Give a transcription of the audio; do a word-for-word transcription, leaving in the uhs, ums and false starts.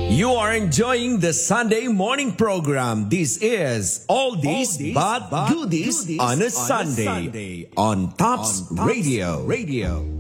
You are enjoying the Sunday morning program. This is All This But Goodies on a Sunday on Tops Radio. Radio.